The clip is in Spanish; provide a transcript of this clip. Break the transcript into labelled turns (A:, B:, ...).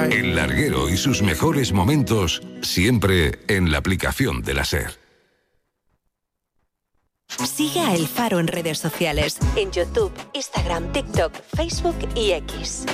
A: El larguero y sus mejores momentos siempre en la aplicación de la SER.
B: Sigue a El Faro en redes sociales, en YouTube, Instagram, TikTok, Facebook y X.